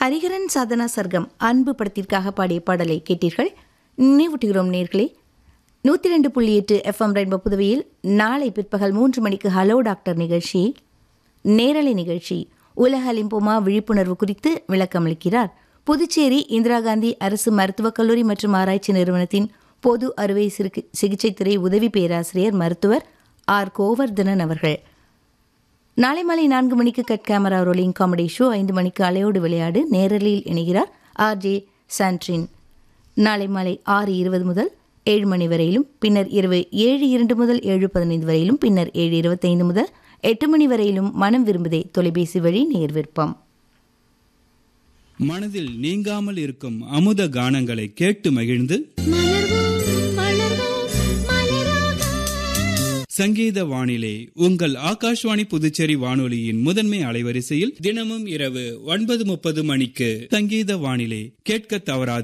ஹரிஹரன் சாதனா சர்க்கம் அன்பு படத்திற்காக பாடிய பாடலை கேட்டீர்கள். நினைவூட்டுகிறோம் நேர்களே, 102.8 FM ரெயின்போ புதுவையில் நாளை பிற்பகல் 3 மணிக்கு ஹலோ டாக்டர் நிகழ்ச்சி, நேரலை நிகழ்ச்சி உலக லிம்போமா விழிப்புணர்வு குறித்து விளக்கமளிக்கிறார் புதுச்சேரி இந்திரா காந்தி அரசு மருத்துவக் கல்லூரி மற்றும் ஆராய்ச்சி நிறுவனத்தின் பொது அறுவை சிகிச்சை துறை உதவி பேராசிரியர் மருத்துவர் ஆர் கோவர்தனன் அவர்கள். நாளை மாலை 4 மணிக்கு cut camera rolling comedy show, 5 மணிக்கு அலையோடு விளையாடு நேரலில் இணைகிறார் RJ சாண்ட்ரின். நாளை மாலை 6:20 முதல் 7 மணி வரையிலும், பின்னர் இரவு 7:02 முதல் 7:15 வரையிலும், பின்னர் 7:25 முதல் 8 மணி வரையிலும் மனம் விரும்புதே தொலைபேசி வழி நேர் விருப்பம். மனதில் நீங்காமல் இருக்கும் அமுத கானங்களை கேட்டு மகிழ்ந்து சங்கீத வானிலை உங்கள் ஆகாஷ்வாணி புதுச்சேரி வானொலியின் முதன்மை அலைவரிசையில் தினமும் இரவு 9:30 மணிக்கு சங்கீத வானிலை கேட்க தவறாது.